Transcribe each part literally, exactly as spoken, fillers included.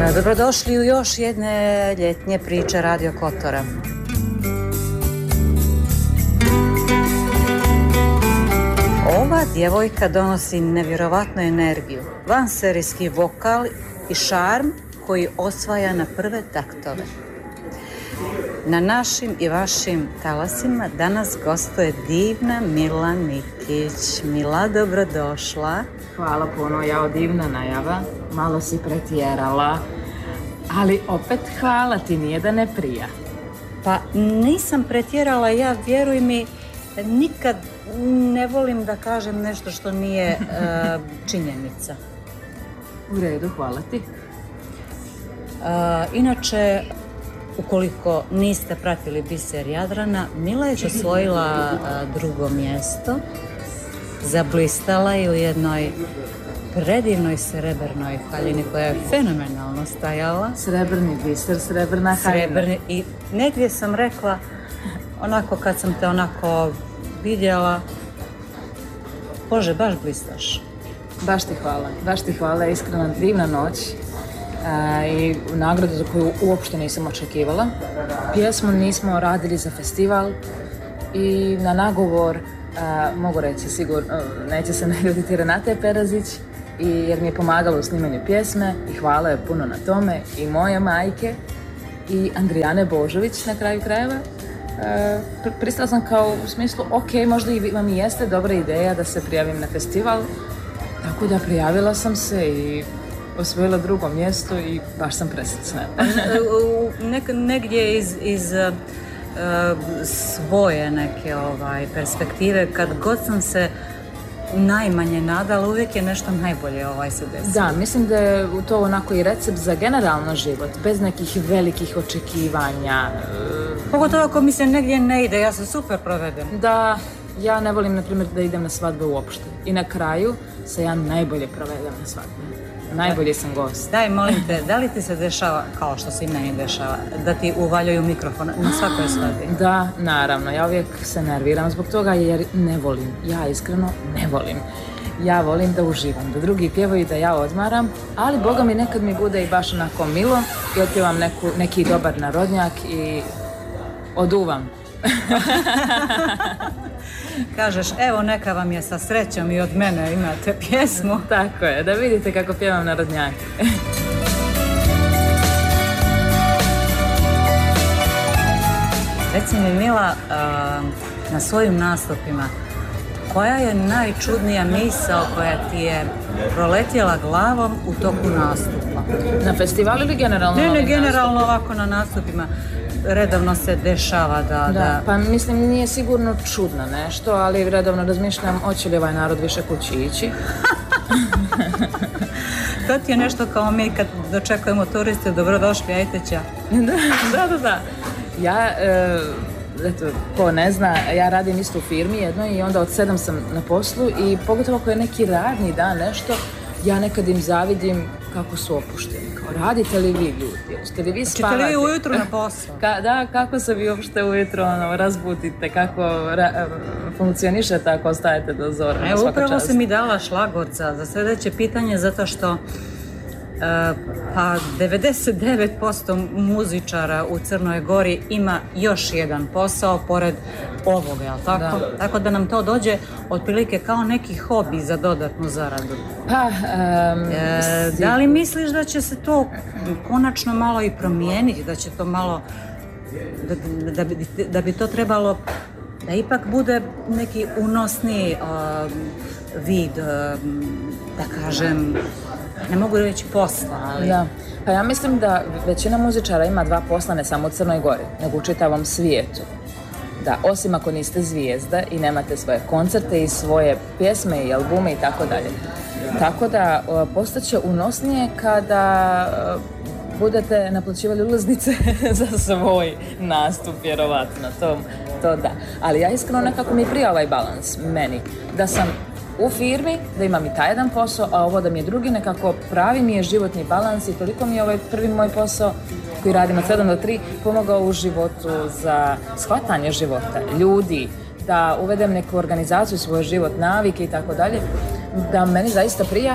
Dobrodošli u još jedne ljetnje priče Radio Kotora. Ova djevojka donosi nevjerovatnu energiju, vanserijski vokal i šarm koji osvaja na prve taktove. Na našim i vašim talasima danas gostuje divna Mila Nikić. Mila, dobrodošla. Hvala puno, jao, divna najava. Malo si pretjerala, ali opet hvala ti, nije da ne prija. Pa nisam pretjerala, ja, vjeruj mi, nikad ne volim da kažem nešto što nije uh, činjenica. U redu, hvala ti. Uh, inače, ukoliko niste pratili Biser Jadrana, Mila je osvojila uh, drugo mjesto. Zablistala je u jednoj predivnoj srebrnoj haljini koja je fenomenalno stajala. Srebrni biser, srebrna haljina. Srebrni, i negdje sam rekla, onako kad sam te onako vidjela, Bože, baš blistaš. Baš ti hvala, baš ti hvala, iskreno divna noć. A, i nagradu za koju uopšte nisam očekivala. Pjesmu nismo radili za festival i na nagovor, a, mogu reći sigurno, neće se naljutiti Renate Perazić, i jer mi je pomagala u snimanju pjesme i hvala je puno na tome, i moje majke i Andrijane Božović na kraju krajeva. E, pristala sam kao u smislu, ok, možda i vam i jeste dobra ideja da se prijavim na festival, tako da prijavila sam se i osvojila drugo mjesto i baš sam presretna. Nek, negdje iz, iz uh, svoje neke ovaj, perspektive, kad god sam se najmanje nadala, uvijek je nešto najbolje ovaj se desilo. Da, mislim da je to onako i recept za generalno život, bez nekih velikih očekivanja. Pogotovo ako mi se negdje ne ide, ja se super provedem. Da, ja ne volim, na primjer, da idem na svadbe uopšte. I na kraju se ja najbolje provedem na svadbe. Najbolji sam gost. Daj, molim te, da li ti se dešava, kao što se i meni dešava, da ti uvaljaju mikrofon na svakoj svadbi? Da, naravno. Ja uvijek se nerviram zbog toga jer ne volim. Ja iskreno ne volim. Ja volim da uživam, da drugi pjevaju, da ja odmaram, ali Boga mi nekad mi bude i baš onako milo i otpjevam neku, neki dobar narodnjak i oduvam. Kažeš, evo neka vam je sa srećom i od mene imate pjesmu. Tako je, da vidite kako pjevam narodnjake. Reci mi, Mila, na svojim nastupima, koja je najčudnija misao koja ti je proletjela glavom u toku nastupa? Na festivalu ili generalno? Ne, ne, generalno ovako na nastupima. Redovno se dešava da, da... da... Pa mislim, nije sigurno čudno nešto, ali redovno razmišljam, hoće li ovaj narod više kući ići. To ti je nešto kao mi kad dočekujemo turiste, dobrodošli, ajteća. Da, da, da. Ja, e, eto, ko ne zna, ja radim isto u firmi jednoj i onda od sedam sam na poslu i pogotovo ako je neki radni dan nešto, ja nekad im zavidim kako su opušteni. Kao, radite li vi ljudi? Ste li vi spavate? Čete li vi ujutru na posao? Ka, da, kako se vi uopšte ujutru ono, razbudite, kako ra, funkcionišete ako ostajete do zora? Evo, upravo si mi dala šlagorca za sljedeće pitanje, zato što Uh, pa devedeset devet posto muzičara u Crnoj Gori ima još jedan posao pored ovoga, jel tako? Da. Tako da nam to dođe otprilike kao neki hobi za dodatnu zaradu. Pa, um, e, da li misliš da će se to konačno malo i promijeniti, da će to malo, da, da, bi, da bi to trebalo da ipak bude neki unosni uh, vid, uh, da kažem, ne mogu reći posla, ali... Da. Pa ja mislim da većina muzičara ima dva posla, ne samo u Crnoj Gori, nego u čitavom svijetu. Da, osim ako niste zvijezda i nemate svoje koncerte i svoje pjesme i albume i tako dalje. Tako da postaće unosnije kada budete naplaćivali ulaznice za svoj nastup, vjerovatno, to, to da. Ali ja iskreno nekako mi prija ovaj balans, meni, da sam u firmi, da imam i taj jedan posao, a ovo da mi je drugi, nekako pravi mi je životni balans i toliko mi je ovaj prvi moj posao koji radim od sedam do tri pomogao u životu za shvatanje života, ljudi, da uvedem neku organizaciju, svoj život, navike i tako dalje, da meni zaista prija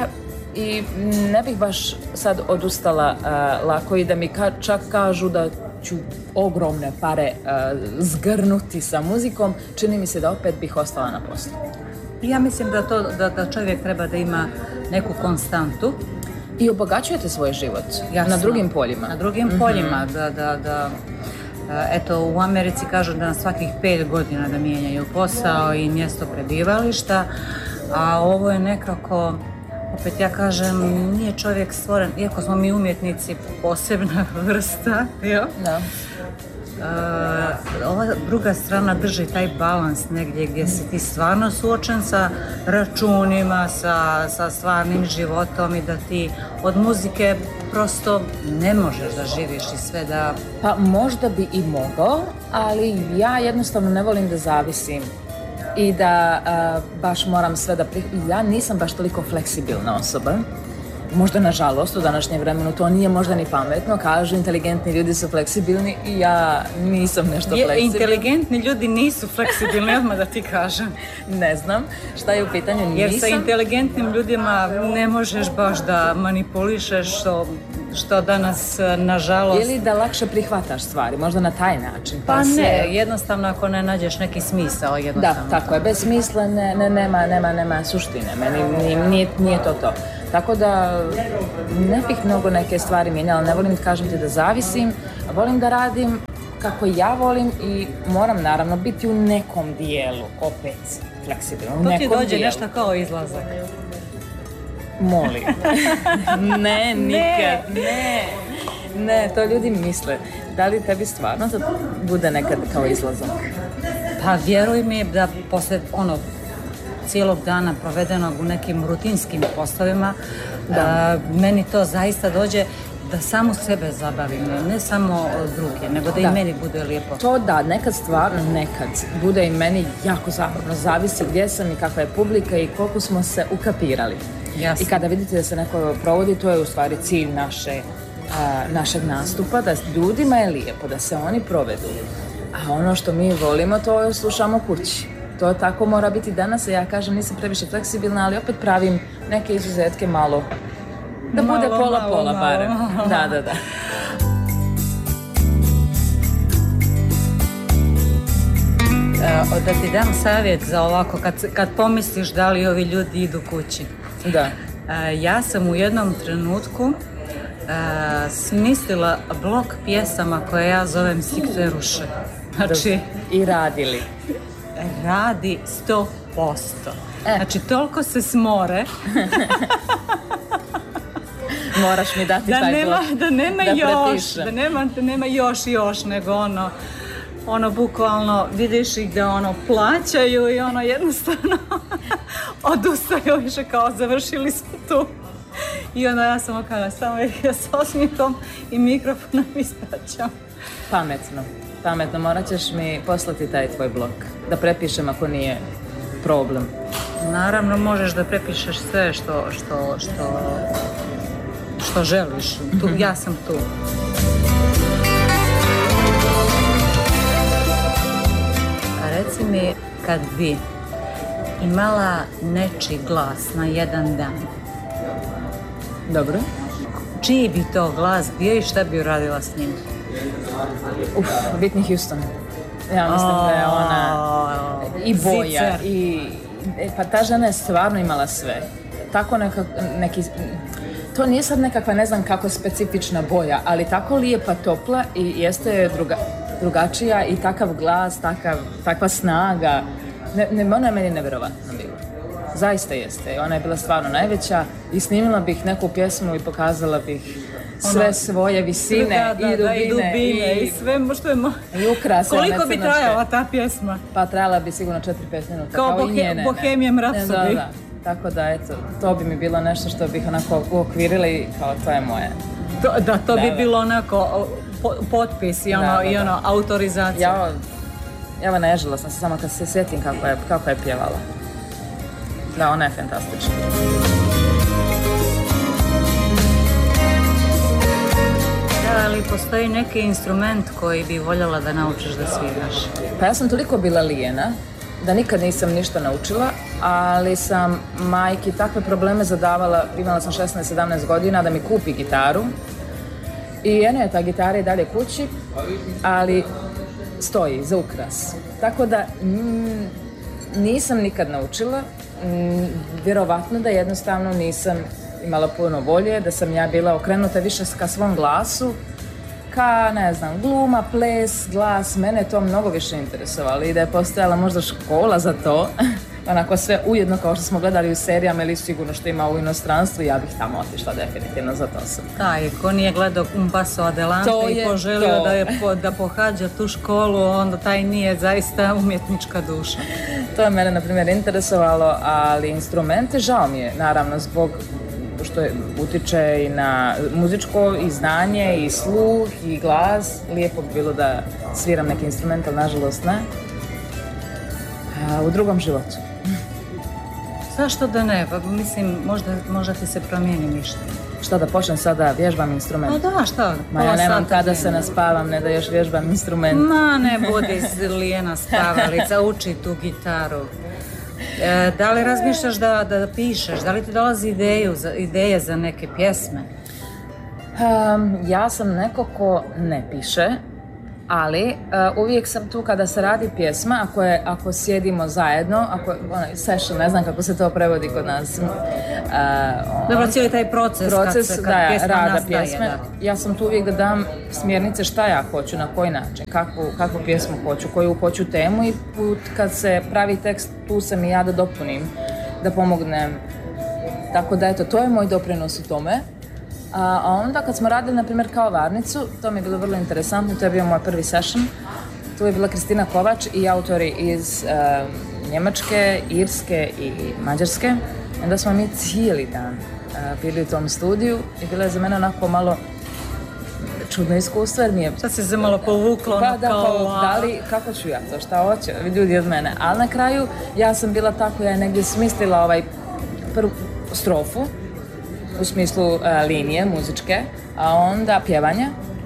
i ne bih baš sad odustala uh, lako i da mi ka- čak kažu da ću ogromne pare uh, zgrnuti sa muzikom, čini mi se da opet bih ostala na poslu. Ja mislim da, to, da, da čovjek treba da ima neku konstantu. I obogaćujete svoj život. Jasno, na drugim poljima. Na drugim mm-hmm. poljima, da, da, da, eto, u Americi kažu da na svakih pet godina da mijenjaju posao i mjesto prebivališta, a ovo je nekako, opet ja kažem, nije čovjek stvoren, iako smo mi umjetnici posebna vrsta, jo? Da. Uh, ova druga strana drži taj balans negdje gdje si ti stvarno suočen sa računima, sa, sa stvarnim životom i da ti od muzike prosto ne možeš da živiš i sve da... Pa možda bi i mogao, ali ja jednostavno ne volim da zavisim i da uh, baš moram sve da prihvatim. Ja nisam baš toliko fleksibilna osoba. Možda nažalost u današnjem vremenu to nije možda ni pametno, kažu inteligentni ljudi su fleksibilni i ja nisam nešto je, fleksibilna. Inteligentni ljudi nisu fleksibilni, odmah da ti kažem. Ne znam šta je u pitanju, nisam. Jer sa inteligentnim ljudima ne možeš baš da manipulišeš što, što danas nažalost... Ili da lakše prihvataš stvari, možda na taj način. Pa, pa se... ne, jednostavno ako ne nađeš neki smisao, jednostavno. Da, tako je, bez smisla ne, ne, nema, nema, nema suštine, meni nije, nije to to. Tako da ne bih mnogo neke stvari mijenjala, ne volim kažem ti da zavisim, volim da radim kako ja volim i moram naravno biti u nekom dijelu opet fleksibilno. To ti dođe dijelu. Nešto kao izlazak. Molim. Ne, nikad, ne. Ne, to ljudi misle. Da li tebi stvarno to bude nekad kao izlazak? Pa vjeruj mi da posle ono cijelog dana provedenog u nekim rutinskim poslovima, da. meni to zaista dođe da samo sebe zabavim, ne samo druge, nego da, da i meni bude lijepo. To da, nekad stvarno, nekad bude i meni jako zabavno, zavisi gdje sam i kakva je publika i koliko smo se ukapirali. Jasne. I kada vidite da se neko provodi, to je u stvari cilj naše, a, našeg nastupa, da ljudima je lijepo, da se oni provedu. A ono što mi volimo, to slušamo kući. To tako mora biti danas, ja kažem nisam previše fleksibilna, ali opet pravim neke izuzetke malo. Da malo, bude pola-pola barem. Da, da, da. Da ti dam savjet za ovako, kad, kad pomisliš da li ovi ljudi idu kući. Da. Ja sam u jednom trenutku uh, smislila blok pjesama koje ja zovem Sikteruše. Znači... I radili. Radi sto posto. E. Znači, toliko se smore. Moraš mi dati da taj nema, blok. Da nema da još, da nema, da nema još i još, nego ono, ono bukvalno vidiš ih da ono plaćaju i ono jednostavno odustaju više kao završili smo tu. I onda ja sam okala samo ih ja s osmijehom i mikrofonom ispraćam. Pametno. Pametno, morat ćeš mi poslati taj tvoj blog, da prepišem ako nije problem. Naravno, možeš da prepišeš sve što, što, što, što želiš. Tu, ja sam tu. A reci mi, kad bi imala nečiji glas na jedan dan. Dobro. Čiji bi to glas bio i šta bi uradila s njim? Uf, Whitney Houston. Ja mislim oh, da je ona i boja zicer. I pa ta žena je stvarno imala sve. Tako neka, neki, to nije sad nekakva ne znam kako specifična boja, ali tako lijepa, topla i jeste druga, drugačija i takav glas, takav, takva snaga. Ne, ne, ona je meni nevjerovatna bila. Zaista jeste. Ona je bila stvarno najveća i snimila bih neku pjesmu i pokazala bih sve ono, svoje visine da, da, i dubine, da, i, dubine i, i sve što je mo... i ukrase. Koliko bi trajala ta pjesma? Pa trajala bi sigurno četiri pet minuta. Kao, kao bohe, i njene. Bohemian Rhapsody. Da, da. Tako da, eto, to bi mi bilo nešto što bih onako uokvirila i kao to je moje. To, da, to da, bi da. bilo onako po, potpis i ono, da, da, da. I ono autorizacija. Ja, ja naježila sam se samo kad se sjetim kako je, kako je pjevala. Da, ona je fantastična. Da, ali postoji neki instrument koji bi voljela da naučiš da sviraš? Pa ja sam toliko bila lijena da nikad nisam ništa naučila, ali sam majki takve probleme zadavala, imala sam šesnaest sedamnaest godina, da mi kupi gitaru. I eno je ta gitara i dalje kući, ali stoji za ukras. Tako da mm, nisam nikad naučila, mm, vjerovatno da jednostavno nisam imala puno volje, da sam ja bila okrenuta više ka svom glasu, ka, ne znam, gluma, ples, glas, mene je to mnogo više interesovalo i da je postojala možda škola za to, onako sve ujedno kao što smo gledali u serijama ili sigurno što ima u inostranstvu, ja bih tamo otišla definitivno, za to sam. Taj, ko nije gledao Un Paso Adelante i poželio da, je, da pohađa tu školu, onda taj nije zaista umjetnička duša. To je mene, na primjer, interesovalo, ali instrumente, žao mi je, naravno, zbog što je, utiče i na muzičko i znanje i sluh i glas. Lijepo bi bilo da sviram neki instrument, ali nažalost ne. A, u drugom životu. Zašto da ne? Pa, mislim, možda, možda ti se promijeni mišljenje. Šta da počnem sada vježbam instrument? Pa da, šta? Ma ja nemam kada se naspavam, ne da još vježbam instrument. Ma ne budi Lijena spavalica, uči tu gitaru. E, da li razmišljaš da, da pišeš? Da li ti dolazi ideju, za, ideje za neke pjesme? Um, ja sam neko ko ne piše, ali uh, uvijek sam tu kada se radi pjesma, ako, je, ako sjedimo zajedno, ako, onaj session, ne znam kako se to prevodi kod nas. Uh, Dobro, cijeli taj proces, proces kad se, kad da, pjesma rada nastaje, pjesme. Da. Ja sam tu uvijek da dam smjernice šta ja hoću, na koji način, kakvu, kakvu pjesmu hoću, koju hoću temu i put kad se pravi tekst, tu sam i ja da dopunim, da pomognem. Tako da eto, to je moj doprinos u tome. A onda kad smo radili, na primjer, kao varnicu, to mi je bilo vrlo interesantno, to je bio moj prvi session. Tu je bila Kristina Kovač i autori iz uh, Njemačke, Irske i Mađarske. I onda smo mi cijeli dan uh, bili u tom studiju i bilo je za mene onako malo čudno iskustvo, jer mi je... Šta si se malo povuklo? Pa da, kao, da li, kako ću ja to, šta hoće, ljudi od mene. Ali na kraju ja sam bila tako, ja je negdje smislila ovaj prvu strofu, u smislu uh, linije muzičke, a onda pjevanje,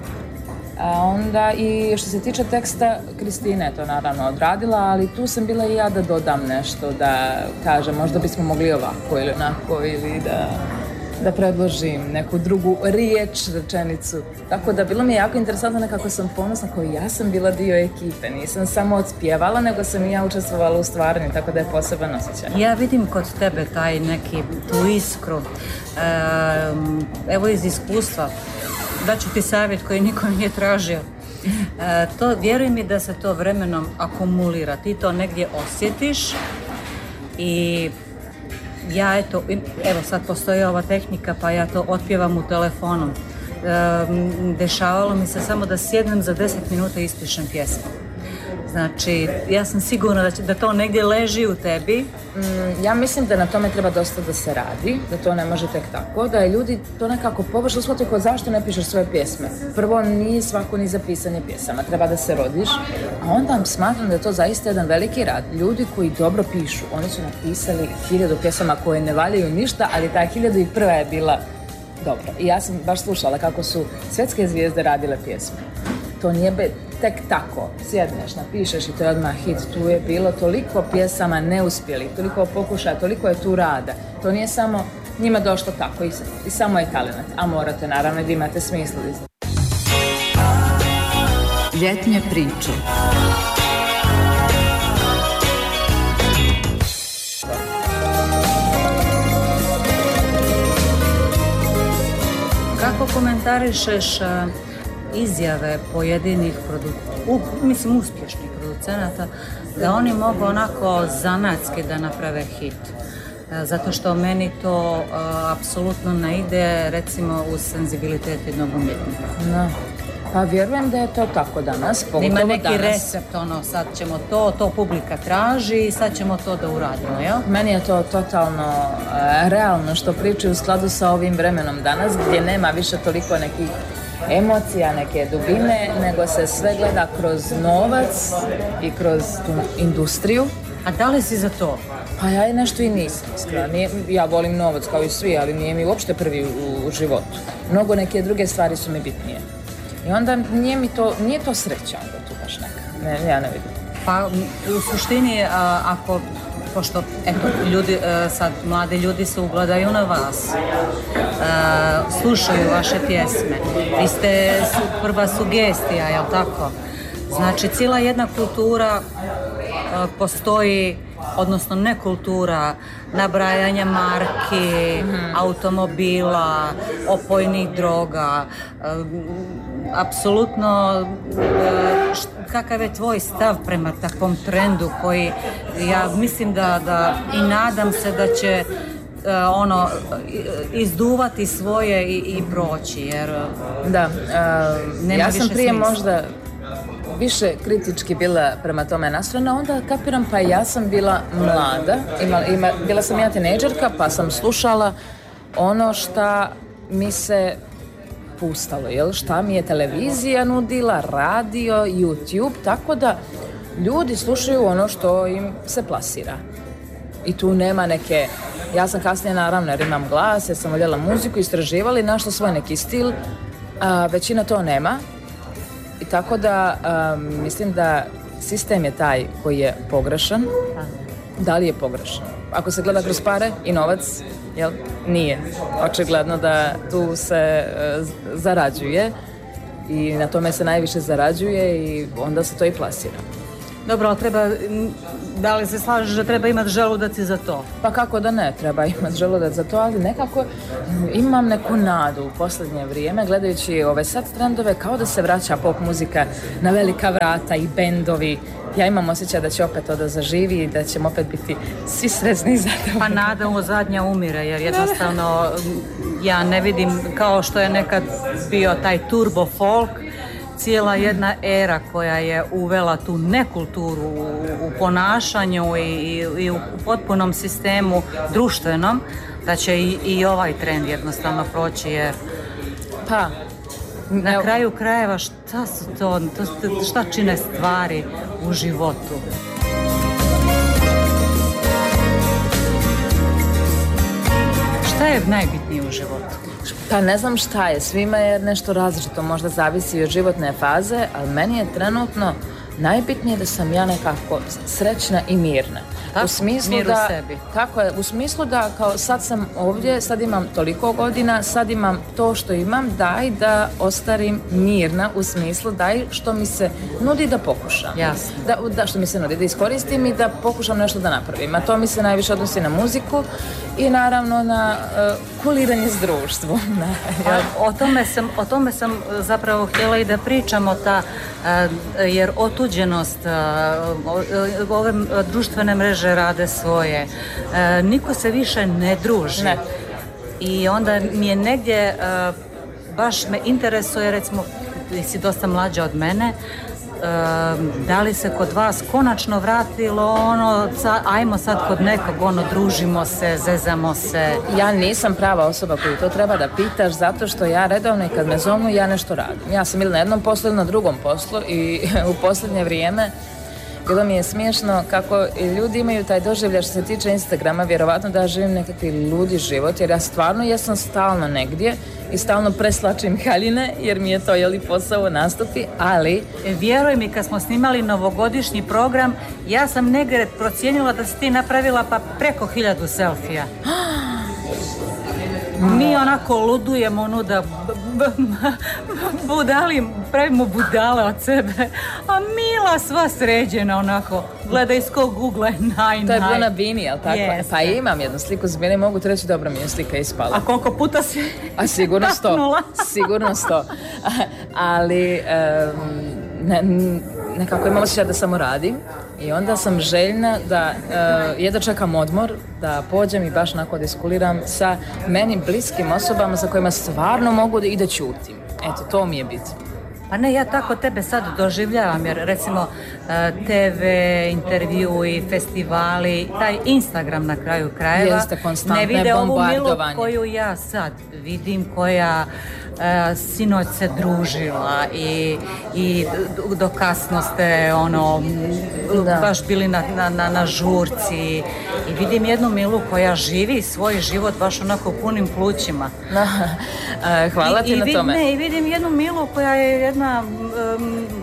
a onda i što se tiče teksta, Kristina je to naravno odradila, ali tu sam bila i ja da dodam nešto, da kažem možda bismo mogli ovako ili onako, ili da, da predložim neku drugu riječ, rečenicu. Tako da bilo mi je jako interesantno, nekako sam ponosna kao ja sam bila dio ekipe, nisam samo odspjevala, nego sam i ja učestvovala u stvaranju, tako da je poseban osjećaj. Ja vidim kod tebe taj neki, tu iskru, e, evo iz iskustva, daću ti savjet koji niko nije tražio. E, to, vjeruj mi da se to vremenom akumulira, ti to negdje osjetiš i ja eto, evo sad postoji ova tehnika pa ja to otpjevam u telefonu. E, dešavalo mi se samo da sjednem za deset minuta i ispišem pjesmu. Znači, ja sam sigurna da, će, da to negdje leži u tebi. Mm, ja mislim da na tome treba dosta da se radi, da to ne može tek tako, da je ljudi to nekako površno shvataju kao zašto ne pišeš svoje pjesme. Prvo, nije svako ni za pisanje pjesama, treba da se rodiš, a onda smatram da je to zaista jedan veliki rad. Ljudi koji dobro pišu, oni su napisali hiljadu pjesama koje ne valjaju ništa, ali ta hiljadu i prva je bila dobra. I ja sam baš slušala kako su svjetske zvijezde radile pjesme. To nije be, tek tako, sjedneš, napišeš i to je odmah hit. Tu je bilo toliko pjesama neuspjelih, toliko pokušaja, toliko je tu rada. To nije samo njima došlo tako i, i samo je talent, a morate naravno da imate smisla. Ljetnje priče. Kako komentarišeš izjave pojedinih produ- u, mislim uspješnih producenata da oni mogu onako zanatski da naprave hit? Zato što meni to uh, apsolutno ne ide, recimo, uz senzibilitet jednog umjetnika. No. Pa vjerujem da je to tako danas, pogotovo ima neki danas. recept, ono, sad ćemo to, to publika traži i sad ćemo to da uradimo, jel? Meni je to totalno uh, realno što pričaju u skladu sa ovim vremenom danas, gdje nema više toliko nekih emocija, neke dubine, nego se sve gleda kroz novac i kroz tu industriju. A da li si za to? Pa ja nešto i nisam, iskreno. Nije, ja volim novac kao i svi, ali nije mi uopšte prvi u, u životu. Mnogo neke druge stvari su mi bitnije. I onda nije mi to, nije to sreća onda tu baš neka. Ne, ja ne vidim. Pa u suštini, a, ako, pošto eto, ljudi, a, sad mladi ljudi se ugledaju na vas, a, slušaju vaše pjesme, vi ste prva sugestija, jel tako? Znači, cijela jedna kultura a, postoji, odnosno ne kultura, nabrajanja marki, mm-hmm. automobila, opojnih droga, apsolutno kakav je tvoj stav prema takvom trendu koji ja mislim da, da i nadam se da će ono izduvati svoje i, i proći jer da, uh, ja sam prije smisla. Možda više kritički bila prema tome nastrojena, onda kapiram pa ja sam bila mlada, ima, ima, bila sam ja tinejdžerka pa sam slušala ono šta mi se pustalo, jel? Šta mi je televizija nudila, radio, YouTube, tako da ljudi slušaju ono što im se plasira. I tu nema neke, ja sam kasnije naravno jer imam glas, jer sam voljela muziku, istraživali, našla svoj neki stil, a većina to nema. I tako da um, mislim da sistem je taj koji je pogrešan. Da li je pogrešan? Ako se gleda kroz pare i novac, jel? Nije. Očigledno da tu se uh, zarađuje i na tome se najviše zarađuje i onda se to i plasira. Dobro, ali treba, da li se slažeš da treba imati želudac i za to? Pa kako da ne, treba imati želudac za to, ali nekako imam neku nadu u posljednje vrijeme, gledajući ove sad trendove, kao da se vraća pop muzika na velika vrata i bendovi. Ja imam osjećaj da će opet to da zaživi i da ćemo opet biti svi srećni i zadovoljni. Pa nada u zadnja umire, jer jednostavno ja ne vidim kao što je nekad bio taj turbo folk, cijela jedna era koja je uvela tu nekulturu u, u ponašanju i, i, i u potpunom sistemu društvenom, da će i, i ovaj trend jednostavno proći jer pa na evo. Kraju krajeva šta su to, to, šta čine stvari u životu. Šta je najbitnije u životu? Pa ne znam šta je, svima je nešto različito, možda zavisi od životne faze, ali meni je trenutno najbitnije da sam ja nekako srećna i mirna. Tako, u smislu mir da, u sebi. Tako je, u smislu da kao sad sam ovdje, sad imam toliko godina, sad imam to što imam, daj da ostarim mirna u smislu daj što mi se nudi da pokušam. Jasno. Da, da što mi se nudi, da iskoristim i da pokušam nešto da napravim. A to mi se najviše odnosi na muziku i naravno na uh, kuliranje s društvom. o, tome sam, o tome sam zapravo htjela i da pričamo, ta, uh, jer otuđenost, uh, ove društvene mreže rade svoje. E, niko se više ne druži. Ne. I onda mi je negdje, e, baš me interesuje, recimo, ti si dosta mlađa od mene, e, da li se kod vas konačno vratilo ono, ca, ajmo sad kod nekog, ono, družimo se, zezamo se. Ja nisam prava osoba koju to treba da pitaš, zato što ja redovno i kad me zovnu, ja nešto radim. Ja sam ili na jednom poslu ili na drugom poslu i u posljednje vrijeme bilo mi je smiješno kako ljudi imaju taj doživljaj što se tiče Instagrama, vjerovatno da ja živim nekakvi ludi život, jer ja stvarno jesam stalno negdje i stalno preslačim haljine, jer mi je to jeli posao nastupi, ali... Vjeruj mi, kad smo snimali novogodišnji program, ja sam negdje procijenila da si ti napravila pa preko hiljadu selfija. Mi onako ludujemo ono da b- b- budali, pravimo budale od sebe, a Mila sva sređena onako, gleda iz kog ugla je naj, To je bilo na Bini, jel tako? Yes. Pa imam jednu sliku s Bini, mogu ti reći dobra mi je slika ispala. A koliko puta si A sigurno sto, sigurno sto. Ali um, ne, nekako imam osjećaj da samo radim. I onda sam željna da uh, jedva čekam odmor, da pođem i baš onako diskuliram sa meni bliskim osobama sa kojima stvarno mogu da i da ćutim. Eto, to mi je bit. Pa ne, ja tako tebe sad doživljavam, jer recimo te ve, intervjui, festivali, taj Instagram na kraju krajeva Jeste, ne vide ovu Milu koju ja sad vidim, koja e, sinoć se družila i, i do kasno ste ono, da. baš bili na, na, na, na žurci i vidim jednu Milu koja živi svoj život baš onako punim plućima. Hvala ti I, na i tome. Ne, i vidim jednu Milu koja je jedna um,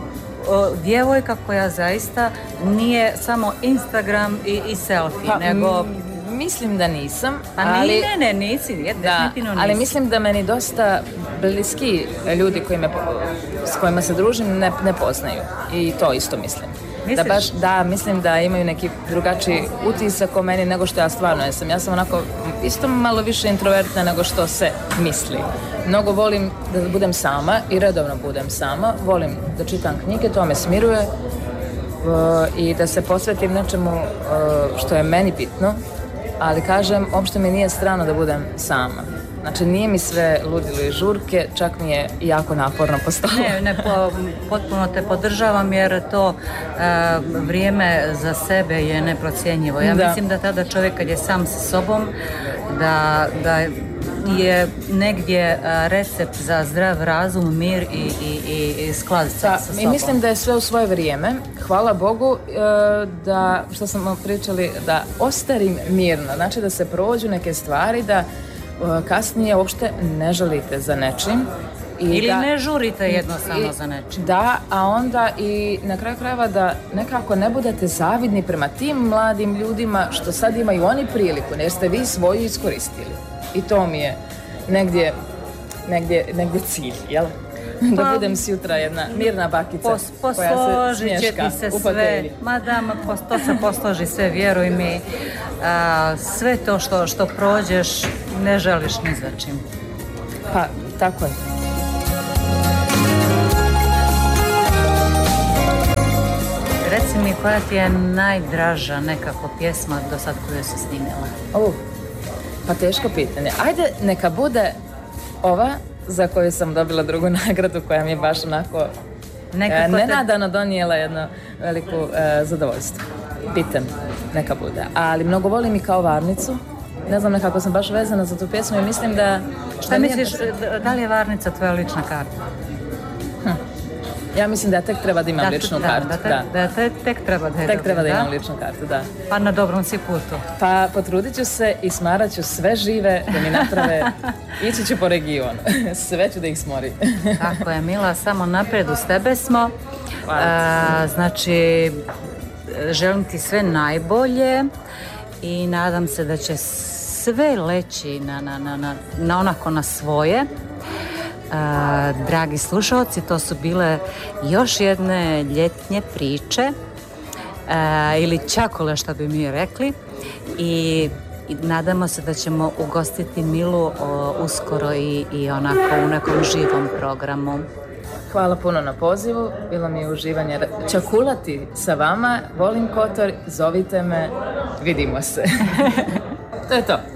o, djevojka koja zaista nije samo Instagram i, i selfie, Pa, nego... m, mislim da nisam, Pa ali... ne, ne, nisi, je, Da, definitivno nisi. ali mislim da meni dosta bliski ljudi koji me, s kojima se družim ne, ne poznaju. I to isto mislim. Misliš? Da, baš, da, mislim da imaju neki drugačiji utisak o meni nego što ja stvarno jesam. Ja sam onako isto malo više introvertna nego što se misli. Mnogo volim da budem sama i redovno budem sama. Volim da čitam knjige, to me smiruje. Uh, i da se posvetim nečemu uh, što je meni bitno, ali kažem, uopšte mi nije strano da budem sama. Znači, nije mi sve ludilo i žurke, čak mi je jako naporno postalo. Ne, ne, po, potpuno te podržavam jer to e, vrijeme za sebe je neprocjenjivo. Ja Da. mislim da tada čovjek kad je sam sa sobom, da, da je negdje e, recept za zdrav razum, mir i, i, i, i sklad sa, Da, sa i sobom. mislim da je sve u svoje vrijeme. Hvala Bogu e, da, što smo pričali, da ostarim mirno. Znači da se prođu neke stvari, da e, kasnije uopšte ne žalite za nečim. I Ili da, ne žurite jednostavno i- za nečim. Da, a onda i na kraju krajeva da nekako ne budete zavidni prema tim mladim ljudima što sad imaju oni priliku, jer ste vi svoju iskoristili. I to mi je negdje, negdje, negdje cilj, jel? Da Pa, budem sutra jedna mirna bakica Pos, koja se posložit će smješka ti se u sve, fotelji. ma da, ma, pos- to se posloži sve, vjeruj mi. A, sve to što, što prođeš ne želiš ni za čim. Pa, tako je. Reci mi koja ti je najdraža nekako pjesma do sad koju si snimila? O, pa teško pitanje. Ajde, neka bude ova za koju sam dobila drugu nagradu koja mi je baš onako Nekako e, te- nenadano donijela jedno veliku e, zadovoljstvo. Bitan, neka bude. Ali mnogo volim i Kao varnicu. Ne znam, nekako sam baš vezana za tu pjesmu i mislim da... Šta da nije- misliš, da- da li je Varnica tvoja lična karta? Ja mislim da tek treba da imam Da, ličnu da, kartu. Da, Da, te- da te- tek treba da je Tek treba da da? imam ličnu kartu, da. Pa na dobrom si putu. Pa potrudit ću se i smarat ću sve žive da mi naprave, ići ću po regionu, sve ću da ih smori. Tako je, Mila, samo naprijed uz tebe smo. Hvala. A, znači, želim ti sve najbolje i nadam se da će sve leći na, na, na, na, na onako na svoje. A, dragi slušalci, to su bile još jedne ljetnje priče a, ili čakole što bi mi rekli i, i nadamo se da ćemo ugostiti Milu o, uskoro i, i onako u nekom živom programu. Hvala puno na pozivu, bilo mi je uživanje čakulati sa vama, volim Kotor, zovite me, vidimo se. To je to.